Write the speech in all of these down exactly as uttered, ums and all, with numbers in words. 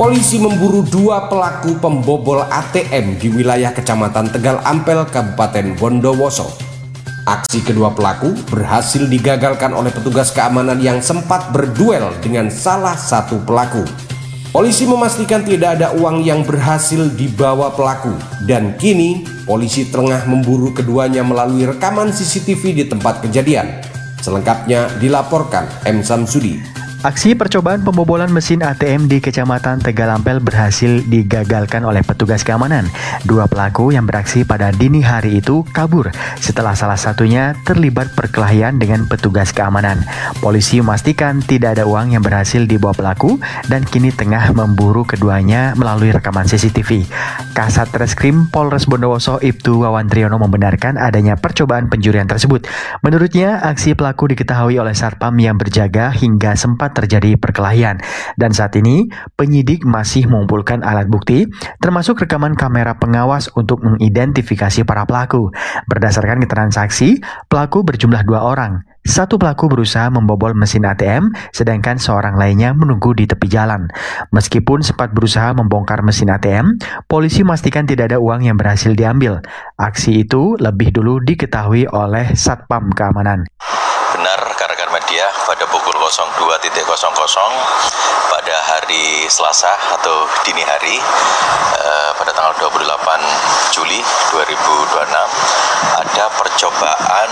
Polisi memburu dua pelaku pembobol A T M di wilayah Kecamatan Tegal Ampel, Kabupaten Bondowoso. Aksi kedua pelaku berhasil digagalkan oleh petugas keamanan yang sempat berduel dengan salah satu pelaku. Polisi memastikan tidak ada uang yang berhasil dibawa pelaku, dan kini polisi tengah memburu keduanya melalui rekaman C C T V di tempat kejadian. Selengkapnya dilaporkan M. Samsudi. Aksi percobaan pembobolan mesin A T M di Kecamatan Tegal Ampel berhasil digagalkan oleh petugas keamanan. Dua pelaku yang beraksi pada dini hari itu kabur setelah salah satunya terlibat perkelahian dengan petugas keamanan. Polisi memastikan tidak ada uang yang berhasil dibawa pelaku dan kini tengah memburu keduanya melalui rekaman C C T V. Kasat Reskrim Polres Bondowoso Ibtu Wawan Triyono membenarkan adanya percobaan pencurian tersebut. Menurutnya, aksi pelaku diketahui oleh Satpam yang berjaga hingga sempat terjadi perkelahian, dan saat ini penyidik masih mengumpulkan alat bukti termasuk rekaman kamera pengawas untuk mengidentifikasi para pelaku. Berdasarkan keterangan saksi, pelaku berjumlah dua orang. Satu pelaku berusaha membobol mesin A T M, sedangkan seorang lainnya menunggu di tepi jalan. Meskipun sempat berusaha membongkar mesin A T M, polisi memastikan tidak ada uang yang berhasil diambil. Aksi itu lebih dulu diketahui oleh Satpam Keamanan. Benar, rekan-rekan media, pada pukul nol dua nol nol pada hari Selasa atau dini hari eh, pada tanggal dua puluh delapan Juli dua ribu dua puluh enam ada percobaan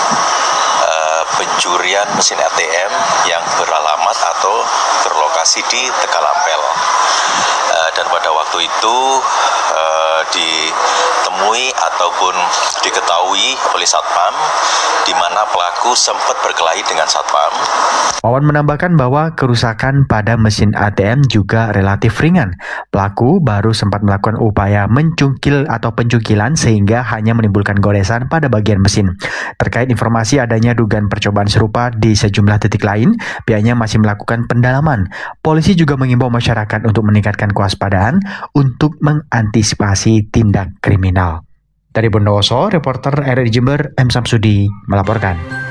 eh, pencurian mesin A T M yang beralamat atau berlokasi di Tegal Ampel. Eh, dan pada waktu itu eh, ditemui ataupun diketahui oleh Satpam di mana pelaku sempat berkelahi dengan Satpam. Wawan menambahkan bahwa kerusakan pada mesin A T M juga relatif ringan. Pelaku baru sempat melakukan upaya mencungkil atau pencungkilan sehingga hanya menimbulkan goresan pada bagian mesin. Terkait informasi adanya dugaan percobaan serupa di sejumlah titik lain, pihaknya masih melakukan pendalaman. Polisi juga mengimbau masyarakat untuk meningkatkan kewaspadaan untuk mengantisipasi tindak kriminal. Dari Bondowoso, reporter R R I Jember M. Samsudi melaporkan.